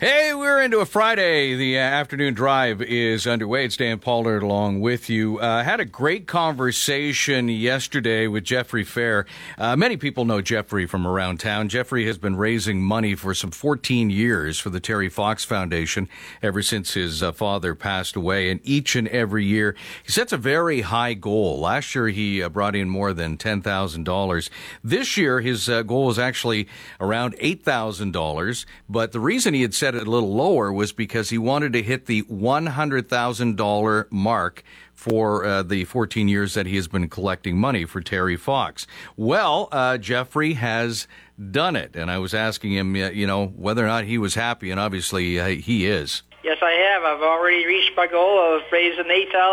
Hey, we're into a Friday. The afternoon drive is underway. It's Dan Pollard along with you. Had a great conversation yesterday with Jeffrey Fair. Many people know Jeffrey from around town. Jeffrey has been raising money for some 14 years for the Terry Fox Foundation ever since his father passed away. And each and every year, he sets a very high goal. Last year, he brought in more than $10,000. This year, his goal was actually around $8,000. But the reason he had set it a little lower was because he wanted to hit the $100,000 mark for the 14 years that he has been collecting money for Terry Fox. Well, Jeffrey has done it, and I was asking him, whether or not he was happy, and obviously he is. Yes, I have. I've already reached my goal of raising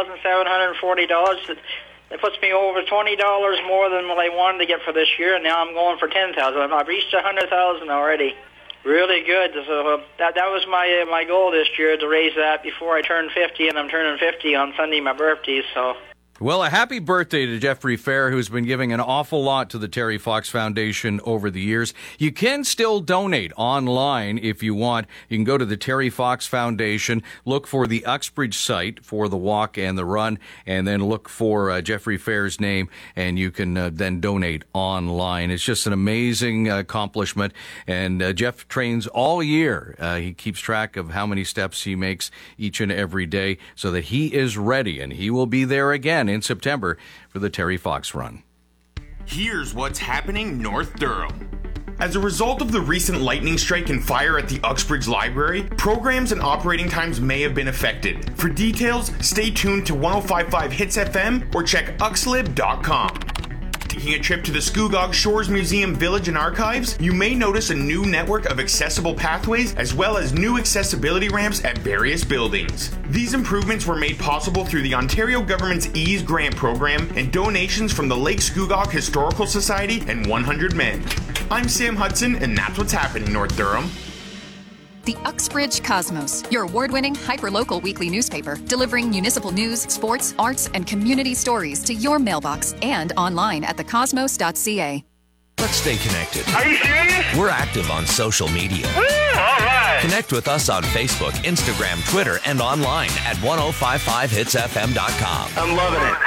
$8,740. That puts me over $20 more than what I wanted to get for this year, and now I'm going for $10,000. I've reached $100,000 already. Really good. So that was my goal this year, to raise that before I turn 50, and I'm turning 50 on Sunday, my birthday. So. Well, a happy birthday to Jeffrey Fair, who's been giving an awful lot to the Terry Fox Foundation over the years. You can still donate online if you want. You can go to the Terry Fox Foundation, look for the Uxbridge site for the walk and the run, and then look for Jeffrey Fair's name, and you can then donate online. It's just an amazing accomplishment, and Jeff trains all year. He keeps track of how many steps he makes each and every day so that he is ready, and he will be there again in September for the Terry Fox Run. Here's what's happening North Durham. As a result of the recent lightning strike and fire at the Uxbridge Library, programs and operating times may have been affected. For details, stay tuned to 105.5 Hits FM or check uxlib.com. Taking a trip to the Scugog Shores Museum Village and Archives, you may notice a new network of accessible pathways as well as new accessibility ramps at various buildings. These improvements were made possible through the Ontario government's EASE grant program and donations from the Lake Scugog Historical Society and 100 Men. I'm Sam Hudson, and that's what's happening North Durham. The Uxbridge Cosmos, your award-winning hyper-local weekly newspaper, delivering municipal news, sports, arts, and community stories to your mailbox and online at thecosmos.ca. Let's stay connected. Are you serious? We're active on social media. Woo, all right. Connect with us on Facebook, Instagram, Twitter, and online at 1055hitsfm.com. I'm loving it.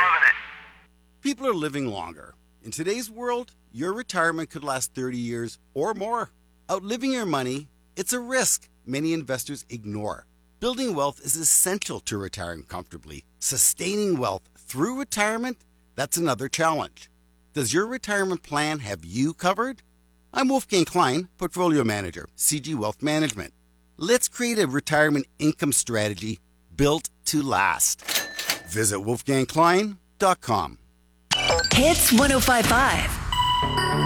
People are living longer. In today's world, your retirement could last 30 years or more. Outliving your money, it's a risk many investors ignore. Building wealth is essential to retiring comfortably. Sustaining wealth through retirement, that's another challenge. Does your retirement plan have you covered? I'm Wolfgang Klein, Portfolio Manager, CG Wealth Management. Let's create a retirement income strategy built to last. Visit wolfgangklein.com. Hits 105.5.